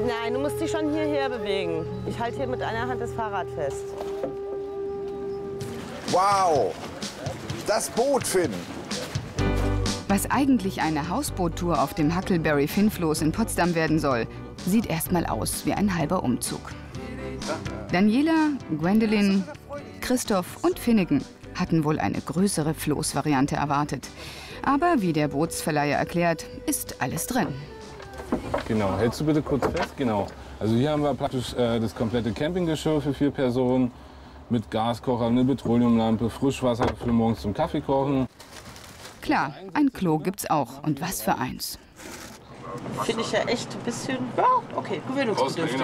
Nein, du musst dich schon hierher bewegen. Ich halte hier mit einer Hand das Fahrrad fest. Wow, das Boot, Finn. Was eigentlich eine Hausboottour auf dem Huckleberry Finn-Floß in Potsdam werden soll, sieht erstmal aus wie ein halber Umzug. Daniela, Gwendolyn, Christoph und Finnegan hatten wohl eine größere Floßvariante erwartet. Aber wie der Bootsverleiher erklärt, ist alles drin. Genau, hältst du bitte kurz fest? Genau. Also hier haben wir praktisch das komplette Campinggeschirr für 4 Personen mit Gaskocher, eine Petroleumlampe, Frischwasser für morgens zum Kaffee kochen. Klar, ein Klo gibt's auch. Und was für eins. Finde ich ja echt ein bisschen, ja, okay, gewöhnungsbedürftig.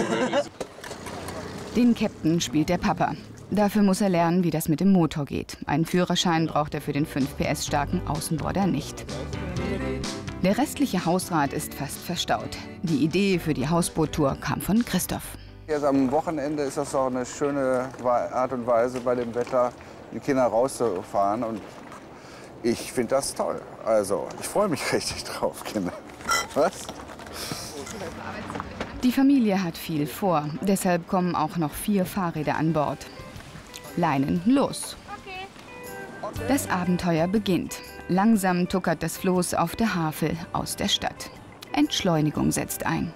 Den Captain spielt der Papa. Dafür muss er lernen, wie das mit dem Motor geht. Einen Führerschein braucht er für den 5 PS starken Außenborder nicht. Der restliche Hausrat ist fast verstaut. Die Idee für die Hausboottour kam von Christoph. Jetzt am Wochenende ist das auch eine schöne Art und Weise, bei dem Wetter die Kinder rauszufahren. Und ich finde das toll. Also, ich freue mich richtig drauf, Kinder. Was? Die Familie hat viel vor. Deshalb kommen auch noch 4 Fahrräder an Bord. Leinen los. Das Abenteuer beginnt. Langsam tuckert das Floß auf der Havel aus der Stadt. Entschleunigung setzt ein.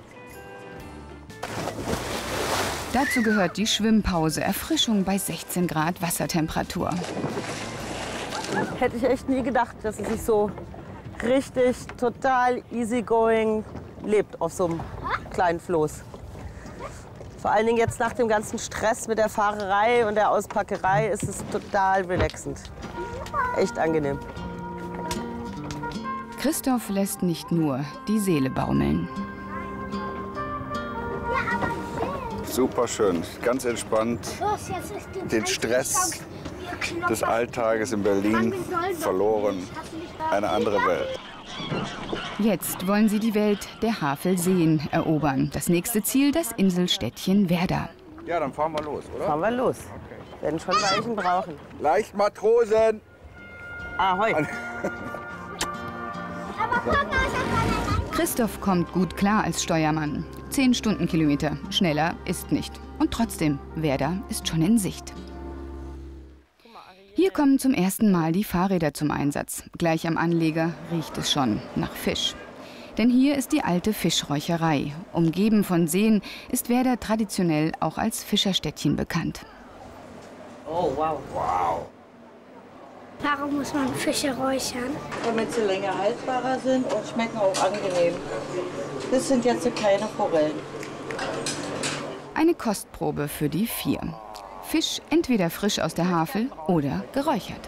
Dazu gehört die Schwimmpause, Erfrischung bei 16 Grad Wassertemperatur. Hätte ich echt nie gedacht, dass es sich so richtig, total easygoing lebt auf so einem kleinen Floß. Vor allen Dingen jetzt nach dem ganzen Stress mit der Fahrerei und der Auspackerei ist es total relaxend. Echt angenehm. Christoph lässt nicht nur die Seele baumeln. Super schön, ganz entspannt. Den Stress des Alltages in Berlin verloren. Eine andere Welt. Jetzt wollen sie die Welt der Havelseen erobern. Das nächste Ziel, das Inselstädtchen Werder. Ja, dann fahren wir los, oder? Fahren wir los. Werden schon Weichen brauchen. Leicht Matrosen! Ahoi! Christoph kommt gut klar als Steuermann. 10 Stundenkilometer. Schneller ist nicht. Und trotzdem, Werder ist schon in Sicht. Hier kommen zum ersten Mal die Fahrräder zum Einsatz. Gleich am Anleger riecht es schon nach Fisch. Denn hier ist die alte Fischräucherei. Umgeben von Seen ist Werder traditionell auch als Fischerstädtchen bekannt. Oh, wow. Wow! Warum muss man Fische räuchern? Damit sie länger haltbarer sind und schmecken auch angenehm. Das sind jetzt so kleine Forellen. Eine Kostprobe für die 4. Fisch entweder frisch aus der Havel oder geräuchert.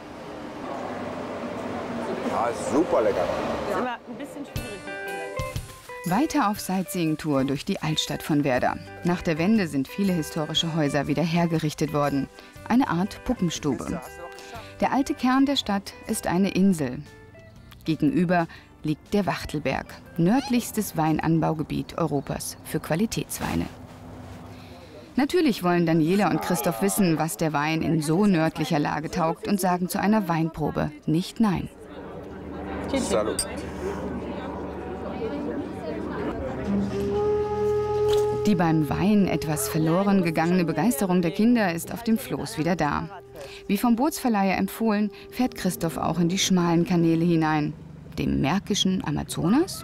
Ja, ist super lecker. Das ist immer ein bisschen schwierig mit Kindern. Weiter auf Sightseeing-Tour durch die Altstadt von Werder. Nach der Wende sind viele historische Häuser wieder hergerichtet worden. Eine Art Puppenstube. Der alte Kern der Stadt ist eine Insel. Gegenüber liegt der Wachtelberg, nördlichstes Weinanbaugebiet Europas für Qualitätsweine. Natürlich wollen Daniela und Christoph wissen, was der Wein in so nördlicher Lage taugt und sagen zu einer Weinprobe nicht nein. Salut. Die beim Wein etwas verloren gegangene Begeisterung der Kinder ist auf dem Floß wieder da. Wie vom Bootsverleiher empfohlen, fährt Christoph auch in die schmalen Kanäle hinein. Dem märkischen Amazonas?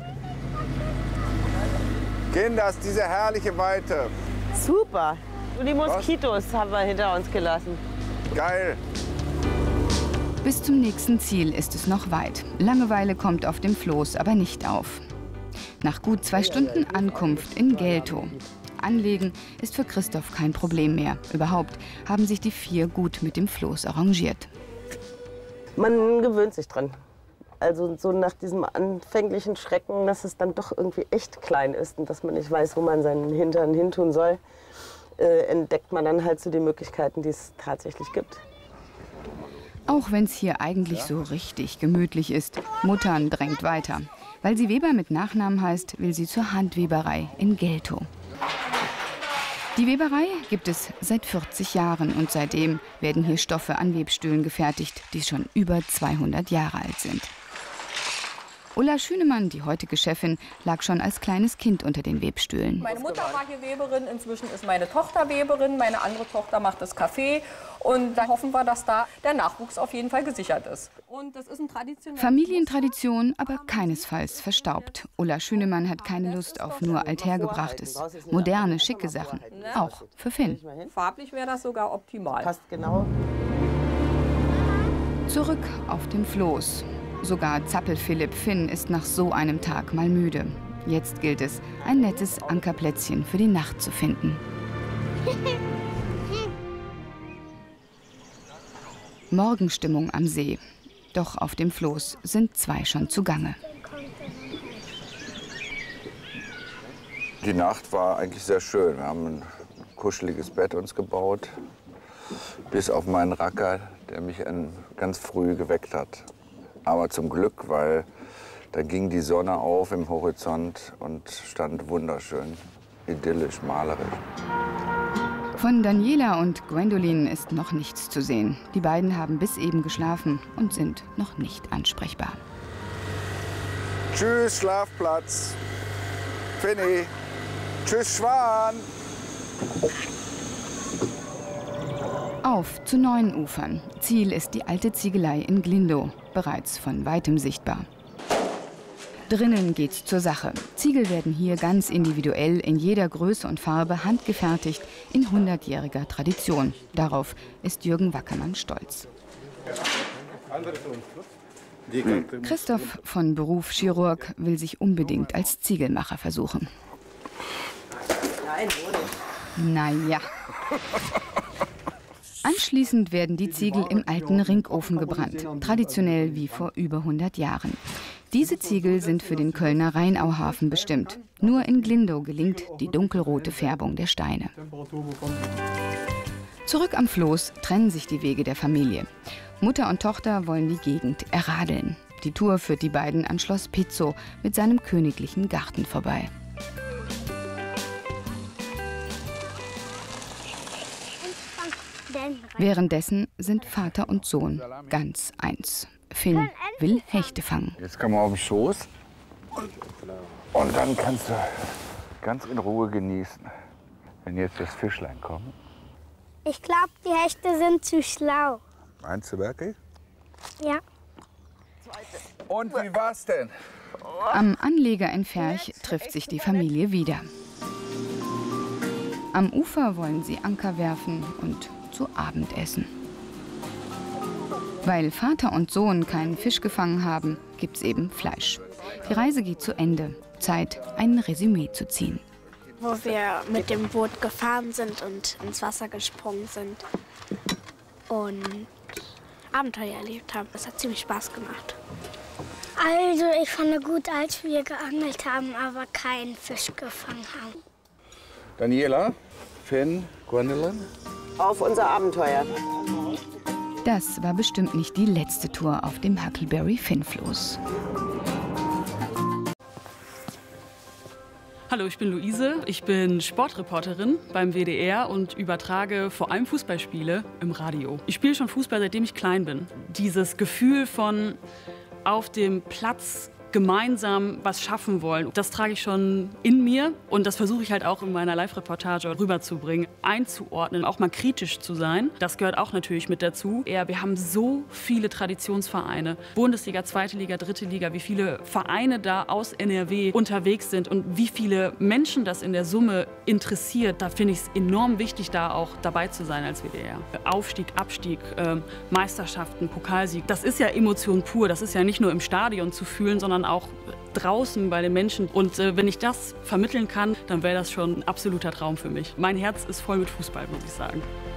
Kinders, diese herrliche Weite. Super. Und die Moskitos haben wir hinter uns gelassen. Geil. Bis zum nächsten Ziel ist es noch weit. Langeweile kommt auf dem Floß aber nicht auf. Nach gut 2 Stunden Ankunft in Geltow. Anlegen ist für Christoph kein Problem mehr. Überhaupt haben sich die 4 gut mit dem Floß arrangiert. Man gewöhnt sich dran. Also so nach diesem anfänglichen Schrecken, dass es dann doch irgendwie echt klein ist und dass man nicht weiß, wo man seinen Hintern hintun soll, entdeckt man dann halt so die Möglichkeiten, die es tatsächlich gibt. Auch wenn es hier eigentlich so richtig gemütlich ist, Muttern drängt weiter. Weil sie Weber mit Nachnamen heißt, will sie zur Handweberei in Geltow. Die Weberei gibt es seit 40 Jahren und seitdem werden hier Stoffe an Webstühlen gefertigt, die schon über 200 Jahre alt sind. Ulla Schünemann, die heutige Chefin, lag schon als kleines Kind unter den Webstühlen. Meine Mutter war hier Weberin, inzwischen ist meine Tochter Weberin, meine andere Tochter macht das Café. Und da hoffen wir, dass da der Nachwuchs auf jeden Fall gesichert ist. Und das ist ein Familientradition, aber keinesfalls verstaubt. Ulla Schünemann hat keine Lust auf nur Althergebrachtes. Moderne, schicke Sachen. Auch für Finn. Farblich wäre das sogar optimal. Passt genau. Zurück auf dem Floß. Sogar Zappel-Philipp Finn ist nach so einem Tag mal müde. Jetzt gilt es, ein nettes Ankerplätzchen für die Nacht zu finden. Morgenstimmung am See. Doch auf dem Floß sind 2 schon zugange. Die Nacht war eigentlich sehr schön. Wir haben ein kuscheliges Bett uns gebaut, bis auf meinen Racker, der mich ganz früh geweckt hat. Aber zum Glück, weil da ging die Sonne auf im Horizont und stand wunderschön, idyllisch, malerisch. Von Daniela und Gwendolyn ist noch nichts zu sehen. Die beiden haben bis eben geschlafen und sind noch nicht ansprechbar. Tschüss, Schlafplatz. Finny. Tschüss, Schwan. Auf zu neuen Ufern. Ziel ist die alte Ziegelei in Glindow, bereits von weitem sichtbar. Drinnen geht's zur Sache. Ziegel werden hier ganz individuell in jeder Größe und Farbe handgefertigt in 100-jähriger Tradition. Darauf ist Jürgen Wackermann stolz. Christoph, von Beruf Chirurg, will sich unbedingt als Ziegelmacher versuchen. Naja. Anschließend werden die Ziegel im alten Ringofen gebrannt, traditionell wie vor über 100 Jahren. Diese Ziegel sind für den Kölner Rheinauhafen bestimmt. Nur in Glindow gelingt die dunkelrote Färbung der Steine. Zurück am Floß trennen sich die Wege der Familie. Mutter und Tochter wollen die Gegend erradeln. Die Tour führt die beiden an Schloss Pizzo mit seinem königlichen Garten vorbei. Währenddessen sind Vater und Sohn ganz eins. Finn will Hechte fangen. Jetzt kann man auf den Schoß und dann kannst du ganz in Ruhe genießen, wenn jetzt das Fischlein kommt. Ich glaube, die Hechte sind zu schlau. Meinst du wirklich? Ja. Und wie war's denn? Am Anleger in Ferch trifft sich die Familie wieder. Am Ufer wollen sie Anker werfen und zu Abend essen. Weil Vater und Sohn keinen Fisch gefangen haben, gibt's eben Fleisch. Die Reise geht zu Ende. Zeit, ein Resümee zu ziehen. Wo wir mit dem Boot gefahren sind und ins Wasser gesprungen sind und Abenteuer erlebt haben. Das hat ziemlich Spaß gemacht. Also ich fand gut, als wir geangelt haben, aber keinen Fisch gefangen haben. Daniela, Finn, Gwendolyn? Auf unser Abenteuer. Das war bestimmt nicht die letzte Tour auf dem Huckleberry Finn-Floß. Hallo, ich bin Luise. Ich bin Sportreporterin beim WDR und übertrage vor allem Fußballspiele im Radio. Ich spiele schon Fußball, seitdem ich klein bin. Dieses Gefühl von auf dem Platz gemeinsam was schaffen wollen, das trage ich schon in mir und das versuche ich halt auch in meiner Live-Reportage rüberzubringen, einzuordnen, auch mal kritisch zu sein. Das gehört auch natürlich mit dazu. Wir haben so viele Traditionsvereine, Bundesliga, Zweite Liga, Dritte Liga, wie viele Vereine da aus NRW unterwegs sind und wie viele Menschen das in der Summe interessiert. Da finde ich es enorm wichtig, da auch dabei zu sein als WDR. Aufstieg, Abstieg, Meisterschaften, Pokalsieg, das ist ja Emotion pur. Das ist ja nicht nur im Stadion zu fühlen, sondern auch draußen bei den Menschen. Und wenn ich das vermitteln kann, dann wäre das schon ein absoluter Traum für mich. Mein Herz ist voll mit Fußball, muss ich sagen.